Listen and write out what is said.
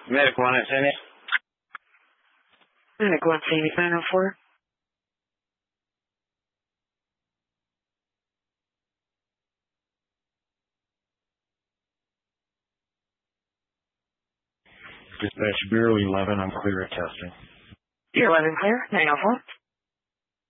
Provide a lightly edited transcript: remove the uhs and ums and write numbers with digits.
Medic 1 at Sandy. Medic 1, Sandy 904. Dispatch Bureau 11, I'm clear at testing. You're 11 clear, 904.